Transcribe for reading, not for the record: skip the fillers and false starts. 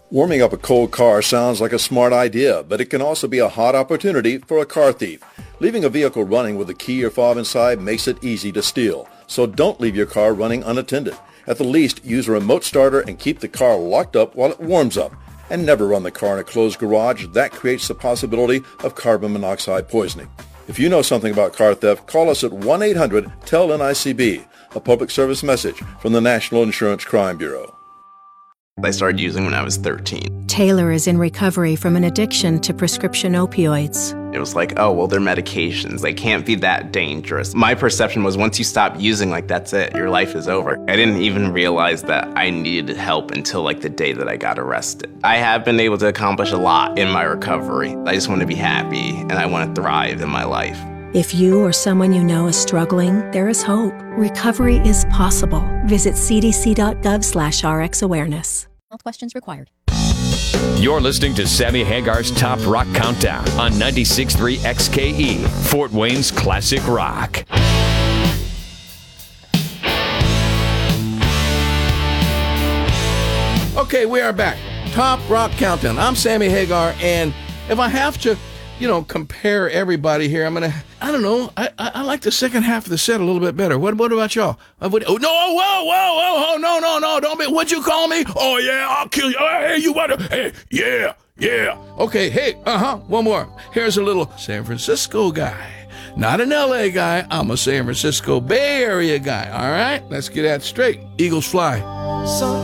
Warming up a cold car sounds like a smart idea, but it can also be a hot opportunity for a car thief. Leaving a vehicle running with a key or fob inside makes it easy to steal. So don't leave your car running unattended. At the least, use a remote starter and keep the car locked up while it warms up. And never run the car in a closed garage. That creates the possibility of carbon monoxide poisoning. If you know something about car theft, call us at 1-800-TEL-NICB, a public service message from the National Insurance Crime Bureau. I started using when I was 13. Taylor is in recovery from an addiction to prescription opioids. It was like, oh, well, they're medications. They can't be that dangerous. My perception was once you stop using, like, that's it. Your life is over. I didn't even realize that I needed help until, like, the day that I got arrested. I have been able to accomplish a lot in my recovery. I just want to be happy, and I want to thrive in my life. If you or someone you know is struggling, there is hope. Recovery is possible. Visit cdc.gov/RxAwareness. Health questions required. You're listening to Sammy Hagar's Top Rock Countdown on 96.3 XKE, Fort Wayne's Classic Rock. Okay, we are back. Top Rock Countdown. I'm Sammy Hagar, and if I have to, compare everybody here, I like the second half of the set a little bit better. What about y'all? No, don't be, what'd you call me? Oh, yeah, I'll kill you. Hey, you want to, hey, yeah. Okay, hey, one more. Here's a little San Francisco guy. Not an LA guy, I'm a San Francisco Bay Area guy, all right? Let's get that straight. Eagles fly.